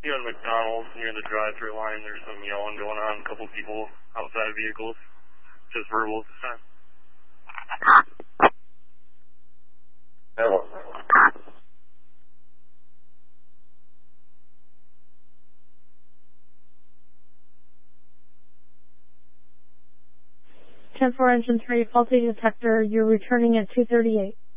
You on McDonald's near the drive-thru line, there's some yelling going on, a couple people outside vehicles. Just verbal at this time. Hello. 10-4 engine 3, faulty detector, you're returning at 238.